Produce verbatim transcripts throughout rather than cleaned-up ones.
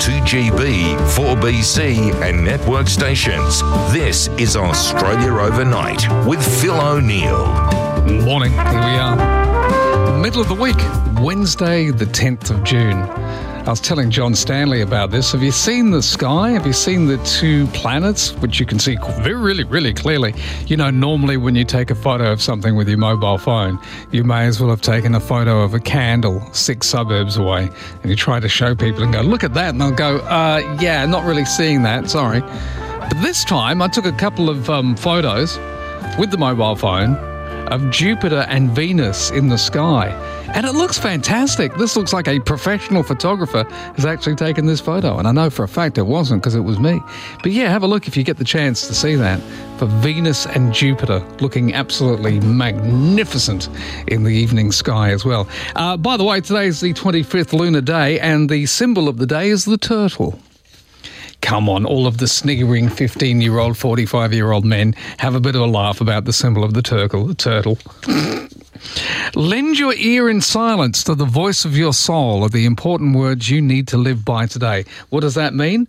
two G B, four B C and network stations. This is Australia Overnight with Phil O'Neill. Morning, here we are. Middle of the week, Wednesday the tenth of June. I was telling John Stanley about this. Have you seen the sky? Have you seen the two planets, which you can see very, really, really clearly? You know, normally when you take a photo of something with your mobile phone, you may as well have taken a photo of a candle six suburbs away, and you try to show people and go, look at that, and they'll go, uh, yeah, not really seeing that, sorry. But this time, I took a couple of um, photos with the mobile phone of Jupiter and Venus in the sky. And it looks fantastic. This looks like a professional photographer has actually taken this photo. And I know for a fact it wasn't, because it was me. But yeah, have a look if you get the chance to see that. For Venus and Jupiter looking absolutely magnificent in the evening sky as well. Uh, by the way, today is the twenty-fifth lunar day, and the symbol of the day is the turtle. Come on, all of the sniggering fifteen-year-old, forty-five-year-old men have a bit of a laugh about the symbol of the turtle. The turtle. Lend your ear in silence to the voice of your soul are the important words you need to live by today. What does that mean?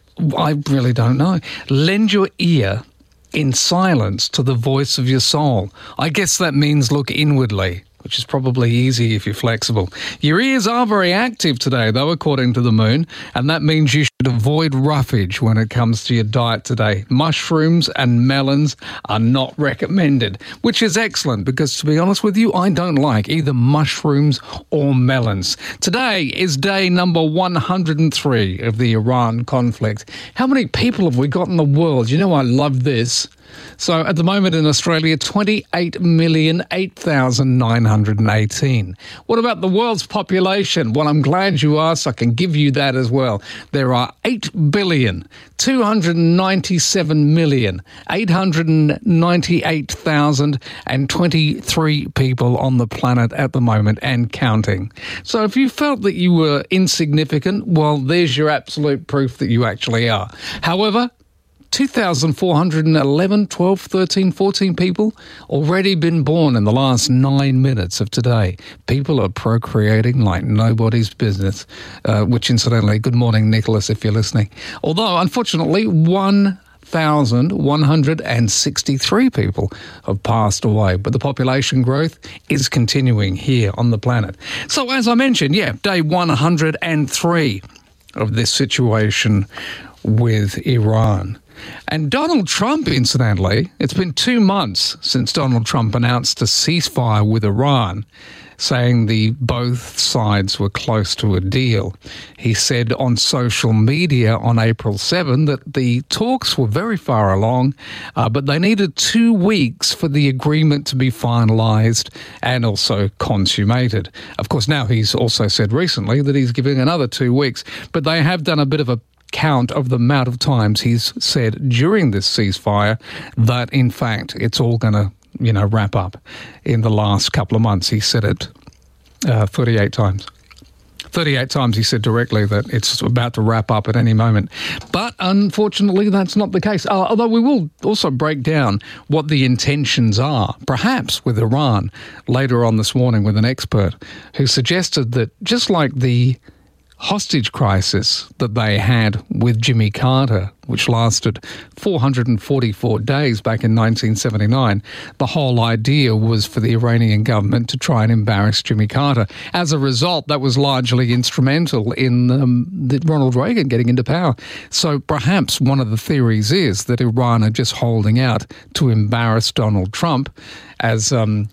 I really don't know. Lend your ear in silence to the voice of your soul. I guess that means look inwardly, which is probably easy if you're flexible. Your ears are very active today, though, according to the moon, and that means you should avoid roughage when it comes to your diet today. Mushrooms and melons are not recommended, which is excellent because, to be honest with you, I don't like either mushrooms or melons. Today is day number one hundred three of the Iran conflict. How many people have we got in the world? You know I love this. So at the moment in Australia, twenty-eight million eight thousand nine hundred eighteen. What about the world's population? Well, I'm glad you asked. I can give you that as well. There are eight billion two hundred ninety-seven million eight hundred ninety-eight thousand twenty-three people on the planet at the moment and counting. So if you felt that you were insignificant, well, there's your absolute proof that you actually are. However, two thousand four hundred eleven, twelve, thirteen, fourteen people already been born in the last nine minutes of today. People are procreating like nobody's business, uh, which incidentally, good morning, Nicholas, if you're listening. Although, unfortunately, one thousand one hundred sixty-three people have passed away, but the population growth is continuing here on the planet. So as I mentioned, yeah, day one hundred three of this situation with Iran. And Donald Trump, incidentally, it's been two months since Donald Trump announced a ceasefire with Iran, saying the both sides were close to a deal. He said on social media on April seventh that the talks were very far along, uh, but they needed two weeks for the agreement to be finalised and also consummated. Of course, now he's also said recently that he's giving another two weeks, but they have done a bit of a count of the amount of times he's said during this ceasefire that, in fact, it's all going to, you know, wrap up. In the last couple of months, he said it uh, thirty-eight times. thirty-eight times he said directly that it's about to wrap up at any moment. But unfortunately, that's not the case. Uh, although we will also break down what the intentions are, perhaps with Iran, later on this morning with an expert who suggested that just like the hostage crisis that they had with Jimmy Carter, which lasted four hundred forty-four days back in nineteen seventy-nine, the whole idea was for the Iranian government to try and embarrass Jimmy Carter. As a result, that was largely instrumental in um, the Ronald Reagan getting into power. So perhaps one of the theories is that Iran are just holding out to embarrass Donald Trump as um,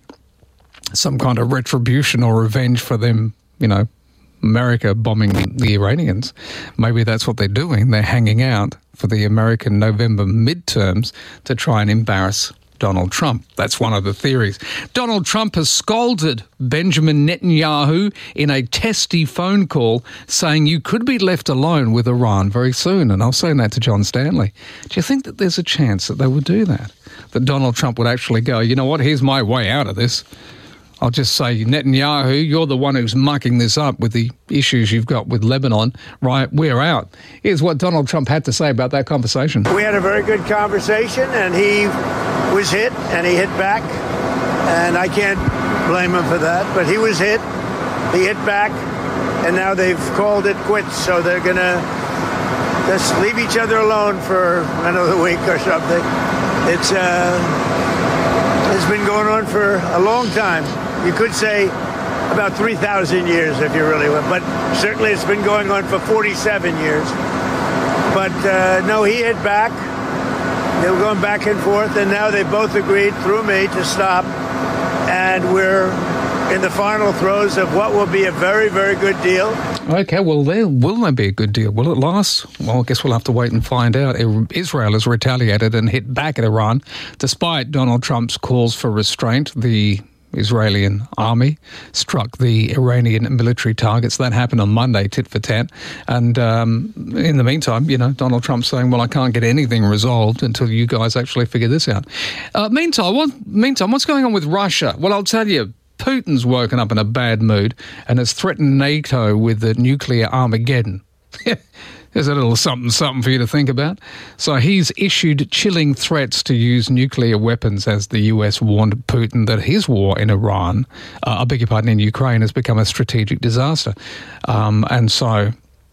some kind of retribution or revenge for them, you know, America bombing the Iranians. Maybe that's what they're doing. They're hanging out for the American November midterms to try and embarrass Donald Trump. That's one of the theories. Donald Trump has scolded Benjamin Netanyahu in a testy phone call, saying you could be left alone with Iran very soon. And I was saying that to John Stanley. Do you think that there's a chance that they would do that? That Donald Trump would actually go, you know what, here's my way out of this. I'll just say, Netanyahu, you're the one who's mucking this up with the issues you've got with Lebanon. Right, we're out. Here's what Donald Trump had to say about that conversation. We had a very good conversation, and he was hit, and he hit back. And I can't blame him for that, but he was hit. He hit back. and now they've called it quits. So they're going to just leave each other alone for another week or something. It's uh, it's been going on for a long time. You could say about three thousand years if you really want, but certainly it's been going on for forty-seven years. But uh, no, he hit back. They were going back and forth, and now they both agreed through me to stop. And we're in the final throes of what will be a very, very good deal. Okay, well, there will there be a good deal? Will it last? Well, I guess we'll have to wait and find out. Israel has retaliated and hit back at Iran, despite Donald Trump's calls for restraint. The Israeli army struck the Iranian military targets. That happened on Monday, tit for tat. And um, in the meantime, you know, Donald Trump's saying, well, I can't get anything resolved until you guys actually figure this out. Uh, meantime, what, meantime, what's going on with Russia? Well, I'll tell you, Putin's woken up in a bad mood and has threatened NATO with the nuclear Armageddon. There's a little something, something for you to think about. So he's issued chilling threats to use nuclear weapons as the U S warned Putin that his war in Iran, uh, I beg your pardon, in Ukraine has become a strategic disaster. Um, and so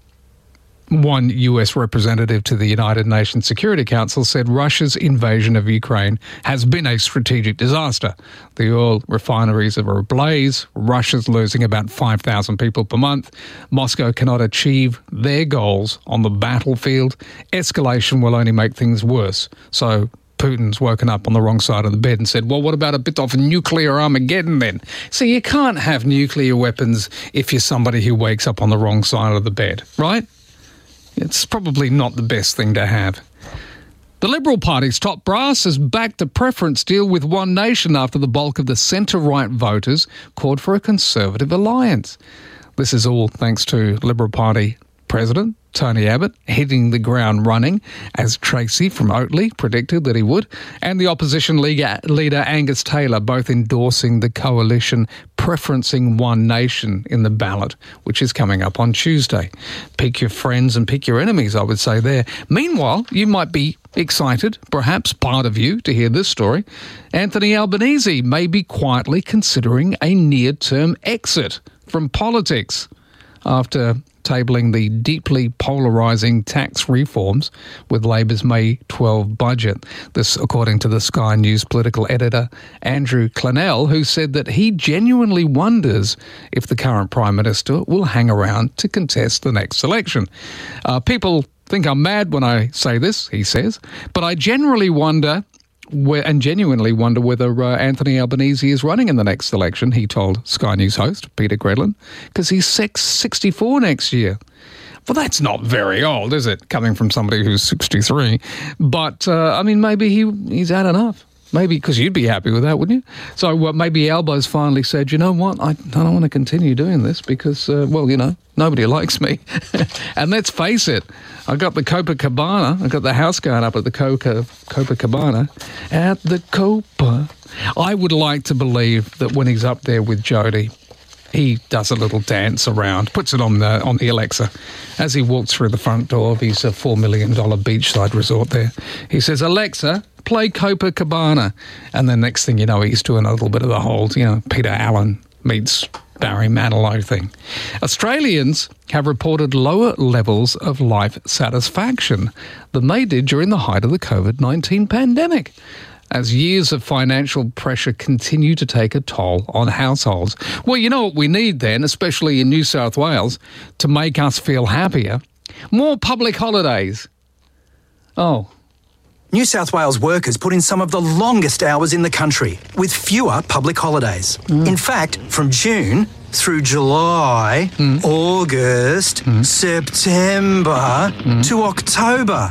one U S representative to the United Nations Security Council said Russia's invasion of Ukraine has been a strategic disaster. The oil refineries are ablaze. Russia's losing about five thousand people per month. Moscow cannot achieve their goals on the battlefield. Escalation will only make things worse. So Putin's woken up on the wrong side of the bed and said, well, what about a bit of nuclear Armageddon then? So you can't have nuclear weapons if you're somebody who wakes up on the wrong side of the bed, right? It's probably not the best thing to have. The Liberal Party's top brass has backed a preference deal with One Nation after the bulk of the centre-right voters called for a Conservative alliance. This is all thanks to Liberal Party President Tony Abbott hitting the ground running, as Tracy from Oatley predicted that he would, and the opposition leader, leader Angus Taylor both endorsing the coalition preferencing One Nation in the ballot, which is coming up on Tuesday. Pick your friends and pick your enemies, I would say there. Meanwhile, you might be excited, perhaps part of you, to hear this story. Anthony Albanese may be quietly considering a near-term exit from politics after tabling the deeply polarising tax reforms with Labor's May twelfth budget. This, according to the Sky News political editor Andrew Clennell, who said that he genuinely wonders if the current Prime Minister will hang around to contest the next election. Uh, people think I'm mad when I say this, he says, but I generally wonder Where, and genuinely wonder whether uh, Anthony Albanese is running in the next election, he told Sky News host Peter Gredlin, because he's sixty-four next year. Well, that's not very old, is it, coming from somebody who's sixty-three? But, uh, I mean, maybe he he's had enough. Maybe, because you'd be happy with that, wouldn't you? So uh, maybe Albo's finally said, you know what, I, I don't want to continue doing this because, uh, well, you know, nobody likes me. And let's face it, I got the Copacabana, I got the house going up at the Coca, Copacabana, at the Copa. I would like to believe that when he's up there with Jodie, he does a little dance around, puts it on the on the Alexa as he walks through the front door of his uh, four million dollars beachside resort there. He says, Alexa, play Copacabana. And then next thing you know, he's doing a little bit of the whole, you know, Peter Allen meets Barry Manilow thing. Australians have reported lower levels of life satisfaction than they did during the height of the covid nineteen pandemic, as years of financial pressure continue to take a toll on households. Well, you know what we need then, especially in New South Wales, to make us feel happier? More public holidays. Oh. New South Wales workers put in some of the longest hours in the country, with fewer public holidays. Mm. In fact, from June through July, mm. August, mm. September mm. to October.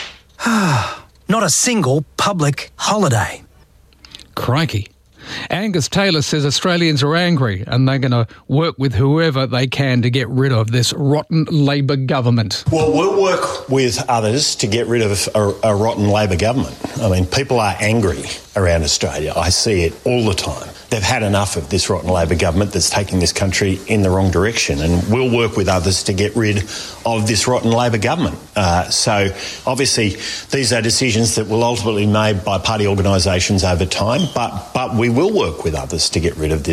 Not a single public holiday. Crikey. Angus Taylor says Australians are angry and they're going to work with whoever they can to get rid of this rotten Labor government. Well, we'll work with others to get rid of a, a rotten Labor government. I mean, people are angry around Australia. I see it all the time. They've had enough of this rotten Labor government that's taking this country in the wrong direction, and we'll work with others to get rid of this rotten Labor government. Uh, so, obviously, these are decisions that will ultimately be made by party organisations over time, but, but we will work with others to get rid of this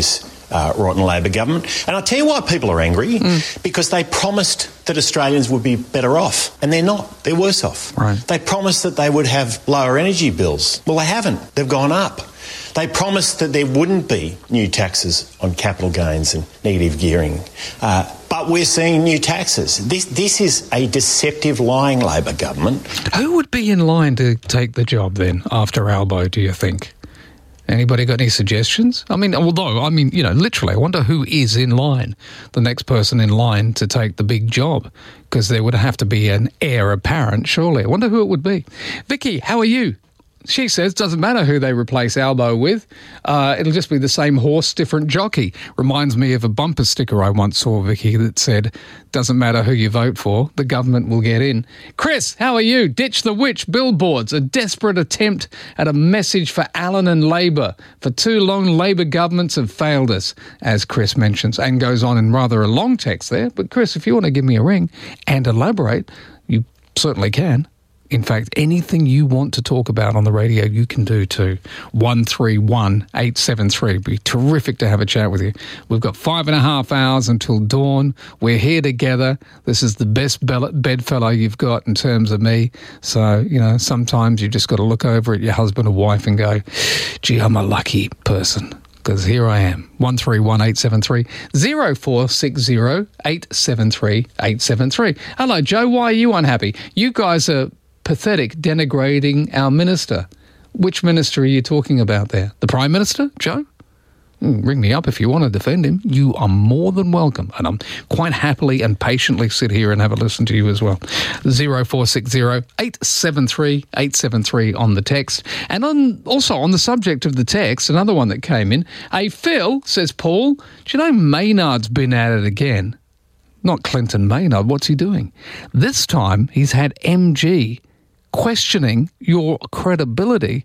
uh, rotten Labor government. And I'll tell you why people are angry, mm. because they promised that Australians would be better off, and they're not. They're worse off. Right. They promised that they would have lower energy bills. Well, they haven't. They've gone up. They promised that there wouldn't be new taxes on capital gains and negative gearing. Uh, but we're seeing new taxes. This this is a deceptive, lying Labor government. Who would be in line to take the job then after Albo, do you think? Anybody got any suggestions? I mean, although, I mean, you know, literally, I wonder who is in line, the next person in line to take the big job, because there would have to be an heir apparent, surely. I wonder who it would be. Vicky, how are you? She says, doesn't matter who they replace Albo with, uh, it'll just be the same horse, different jockey. Reminds me of a bumper sticker I once saw, Vicky, that said, doesn't matter who you vote for, the government will get in. Chris, how are you? Ditch the witch billboards, a desperate attempt at a message for Allen and Labor. For too long, Labor governments have failed us, as Chris mentions, and goes on in rather a long text there. But Chris, if you want to give me a ring and elaborate, you certainly can. In fact, anything you want to talk about on the radio, you can do too. one three one eight seven three. It'd be terrific to have a chat with you. We've got five and a half hours until dawn. We're here together. This is the best bedfellow you've got in terms of me. So, you know, sometimes you've just got to look over at your husband or wife and go, gee, I'm a lucky person. Because here I am, one three one eight seven three, zero four six zero eight seven three eight seven three. Hello, Joe, why are you unhappy? You guys are pathetic, denigrating our minister. Which minister are you talking about there? The Prime Minister, Joe? Mm, ring me up if you want to defend him. You are more than welcome. And I'm quite happily and patiently sit here and have a listen to you as well. zero four six zero eight seven three eight seven three on the text. And on also on the subject of the text, another one that came in. Hey, Phil, says Paul, do you know Maynard's been at it again? Not Clinton Maynard. What's he doing? This time he's had M G questioning your credibility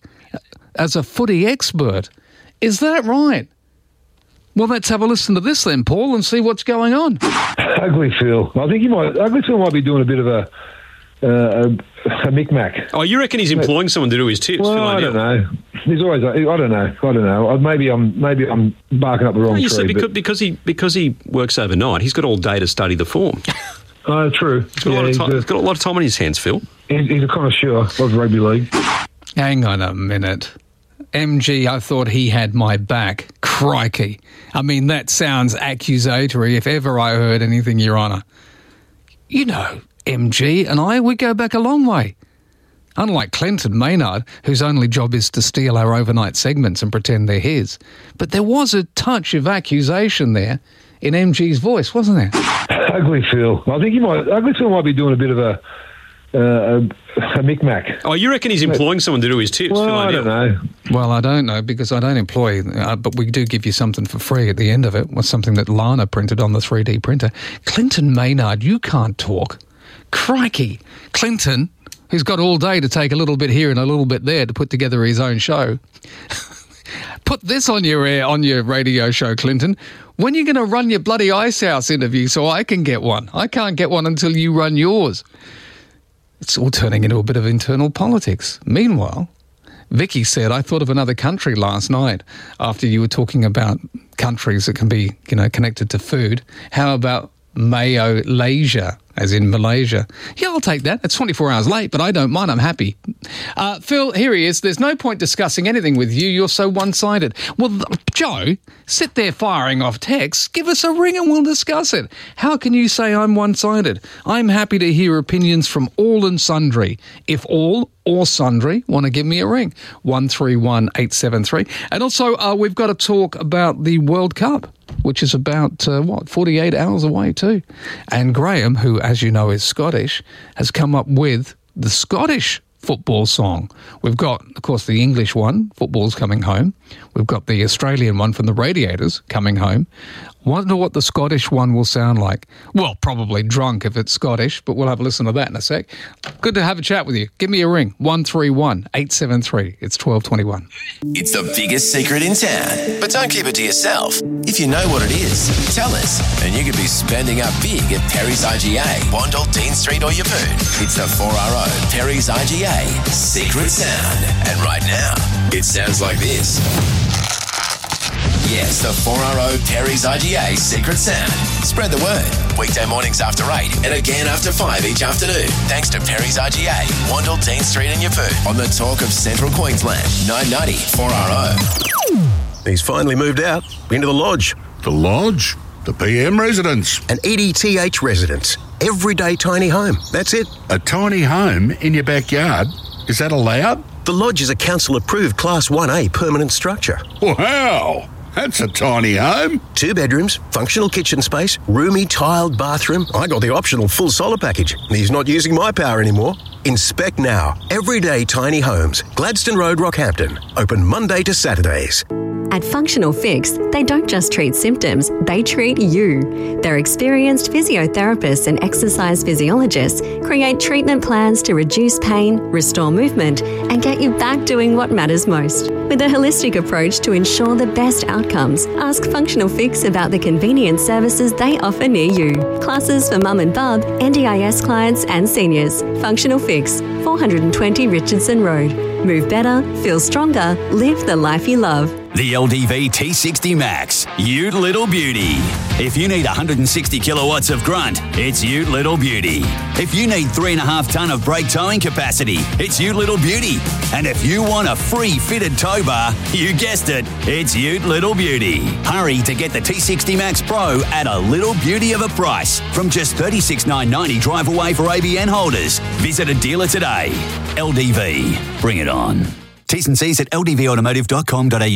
as a footy expert. Is that right? Well, let's have a listen to this then, Paul, and see what's going on. Ugly Phil. I think he might. Ugly Phil might be doing a bit of a uh, a, a micmac. Oh, you reckon he's employing someone to do his tips? Well, Phil I O'Neill? don't know. He's always. I don't know. I don't know. Maybe I'm. Maybe I'm barking up the wrong No, you tree. said because, but... because he because he works overnight, he's got all day to study the form. Oh, true. He's got, yeah, a lot of he's, time, a, he's got a lot of time on his hands, Phil. he's, he's a connoisseur of rugby league. Hang on a minute. M G, I thought he had my back. Crikey. I mean, that sounds accusatory if ever I heard anything, Your Honour. You know, M G and I, we go back a long way. Unlike Clinton Maynard, whose only job is to steal our overnight segments and pretend they're his. But there was a touch of accusation there in M G's voice, wasn't there? Ugly Phil. I think he might. Ugly Phil might be doing a bit of a uh, a, a micmac. Oh, you reckon he's employing someone to do his tips? Well, Phil I O'Neill? don't know. Well, I don't know because I don't employ, uh, but we do give you something for free at the end of it. Was something that Lana printed on the three D printer. Clinton Maynard, you can't talk. Crikey. Clinton, who's got all day to take a little bit here and a little bit there to put together his own show. Put this on your air, on your radio show, Clinton. When are you going to run your bloody Ice House interview so I can get one? I can't get one until you run yours. It's all turning into a bit of internal politics. Meanwhile, Vicky said, I thought of another country last night after you were talking about countries that can be, you know, connected to food. How about Malaysia, as in Malaysia? Yeah, I'll take that. It's twenty-four hours late, but I don't mind. I'm happy. Uh, Phil, here he is. There's no point discussing anything with you. You're so one-sided. Well, Joe, sit there firing off texts. Give us a ring and we'll discuss it. How can you say I'm one-sided? I'm happy to hear opinions from all and sundry. If all or sundry want to give me a ring, one three one eight seven three. And also, uh, we've got to talk about the World Cup, which is about, uh, what, forty-eight hours away too. And Graham, who, as you know, is Scottish, has come up with the Scottish football song. We've got, of course, the English one, Football's Coming Home. We've got the Australian one from the Radiators, Coming Home. Wonder what the Scottish one will sound like. Well, probably drunk if it's Scottish, but we'll have a listen to that in a sec. Good to have a chat with you. Give me a ring, one three one eight seven three. It's twelve twenty-one. It's the biggest secret in town, but don't keep it to yourself. If you know what it is, tell us, and you could be spending up big at Perry's I G A, Wandle, Dean Street or Yeppoon. It's the four R O Perry's I G A Secret Sound. And right now, it sounds like this. Yes, the four R O Perry's I G A secret sound. Spread the word. Weekday mornings after eight and again after five each afternoon. Thanks to Perry's I G A, Wandle, Dean Street and Yeppoon. On the talk of Central Queensland, nine ninety four R O. He's finally moved out into the lodge. The lodge? The P M residence. An E D T H residence. Everyday tiny home. That's it. A tiny home in your backyard? Is that allowed? The lodge is a council-approved Class one A permanent structure. Wow! That's a tiny home. Two bedrooms, functional kitchen space, roomy tiled bathroom. I got the optional full solar package. He's not using my power anymore. Inspect now. Everyday tiny homes. Gladstone Road, Rockhampton. Open Monday to Saturdays. At Functional Fix, they don't just treat symptoms, they treat you. Their experienced physiotherapists and exercise physiologists create treatment plans to reduce pain, restore movement, and get you back doing what matters most. With a holistic approach to ensure the best outcomes, ask Functional Fix about the convenient services they offer near you. Classes for mum and bub, N D I S clients and seniors. Functional Fix, four twenty Richardson Road. Move better, feel stronger, live the life you love. The L D V T sixty Max, Ute Little Beauty. If you need one hundred sixty kilowatts of grunt, it's Ute Little Beauty. If you need three and a half tonne of brake towing capacity, it's Ute Little Beauty. And if you want a free fitted tow bar, you guessed it, it's Ute Little Beauty. Hurry to get the T sixty Max Pro at a little beauty of a price from just thirty-six thousand nine hundred ninety dollars drive away for A B N holders. Visit a dealer today. L D V, bring it on. T's and C's at l d v automotive dot com dot a u.